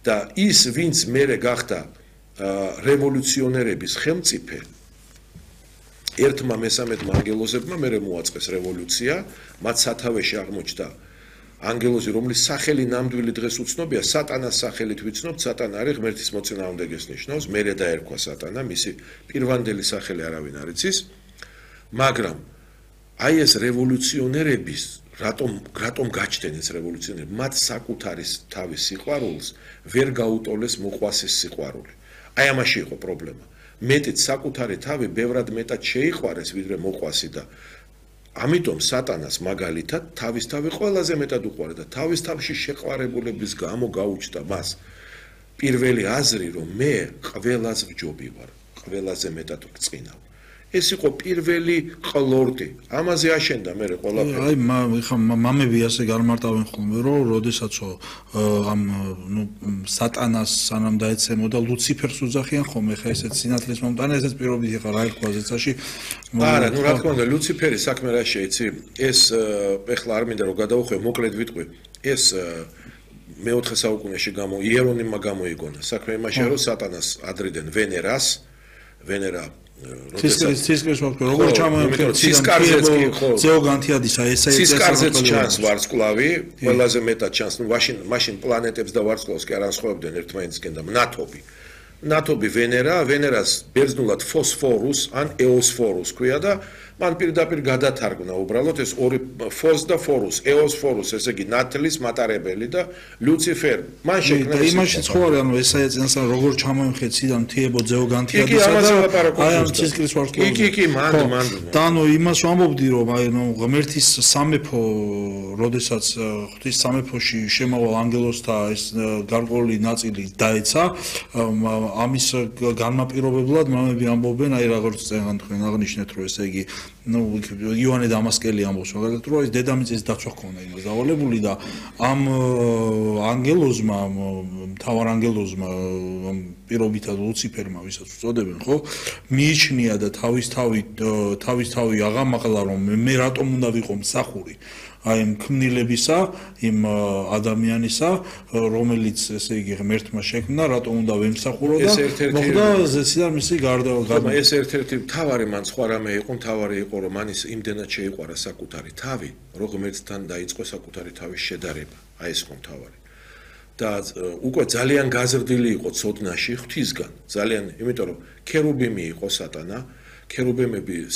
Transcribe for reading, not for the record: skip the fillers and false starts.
და ის ვინც მერე გახდა რევოლუციონერების ხელმწიფე ერთმა მესამედმა ანგელოზებმა მერე მოაწყეს რევოლუცია მათ სათავეში აღმოჩნდა ანგელოზი რომლის სახელი ნამდვილი დღეს უცნობია სატანას სახელით ვიცნობთ სატანა არის ღმერთის მოწინააღმდეგეს ნიშნავს მერე დაერქვა სატანა მისი პირვანდელი სახელი არავინ არ იცის მაგრამ აი ეს რევოლუციონერების რატომ გაჩნდნენ ეს რევოლუციონერები მათ საკუთარი თავის სიყვარულს ვერ გაუტოლეს მოყვასის სიყვარული აი ამაში იყო პრობლემა მეტიც საკუთარი თავი ბევრად მეტად შეიყვარეს ვიდრე მოყვასი და ამიტომ სატანას მაგალითად თავის თავი ყველაზე მეტად უყვარდა და თავის თავში შეყვარებულების გამო გაუჩნდა მას პირველი აზრი რომ მე ყველას ვჯობი ვარ ყველაზე მეტად ვწყინავ ეს იყო პირველი ყლორტი ამაზე აშენდა მე ყველაფერი აი მამები ასე გამარტავენ ხოლმე რომ როდესაცო ამ სატანას სანამ დაეცემოდა ლუციფერს უძახიან ხოლმე ხა ესეც სინათლის მომტანა ესეც პირობით იყო რა ერქვა ზეცაში არა რა თქმა უნდა ლუციფერის საქმე რა შეიცი ეს ეხლა არ მინდა რომ გადავუხვე მოკლედ ვიტყვი ეს მეოთხე საუკუნეში იერონიმმა გამოიგონა საქმე იმაშია რომ სატანას ადრიდან ვენერა ცისკრის როგორ ჩამოემხეთ ზეოგანთიადისა ცისკარზეც ჩანს ვარსკვლავი ყველაზე მეტად ჩანს მაშინ პლანეტებს და ვარსკვლავს კი არ ანსხვავებდნენ ერთმანეთისგან და ნათობი ვენერას ბერძნულად ფოსფორუს ან ეოსფორუს ქვია და მან პირდაპირ გადათარგმნა უბრალოდ ეს ორი ფოს და ფორუს ეოსფორუს ესე იგი ნათლის მატარებელი და ლუციფერ მან შექმნა იმაში ცხოვრე ანუ ესაეცენს როგორ ჩამოემხეთ ციდან თიებო ზეოგანთიადისა და აი ამ ცისკრის ვარსკვლავზე კი მან და ანუ იმას ვამბობდი რომ აი ღმერთის სამეფო როდესაც ღვთის სამეფოში შემავალ ანგელოზთა ეს გარკვეული ნაწილი დაეცა ამის განმაპირობებლად მამები ამბობენ აი როგორც წეგან თქვენ აღნიშნეთ რომ ესე იგი იოანე დამასკელი ამბობს მაგალითად რომ ეს დედამიწის დაცვა ჰქონდა იმას დავალებული და ამ ანგელოზმა მთავარ ანგელოზმა პირობითად ლუციფერმა ვისაც უწოდებენ ხო მიიჩნია და თავის თავი აღამაღლა რომ მე რატომ უნდა ვიყო მსახური აი ამ ქმნილებისა იმ ადამიანისა რომელიც ესე იგი ღმერთმა შექმნა რატომ უნდა ვემსახურო და მოხდა ზეციდან მისი გარდავა ეს ერთ-ერთი მთავარი მან სხვა რამე იყო მთავარი იყო რომ მან ის იმდენად შეიყვარა საკუთარი თავი რომ ღმერთთან დაიწყო საკუთარი თავის შედარება აი ეს იყო მთავარი და უკვე ძალიან გაზრდილი იყო ცოდნაში ღვთისგან ძალიან იმიტომ რომ ქერუბიმი იყო სატანა ქერუბიმები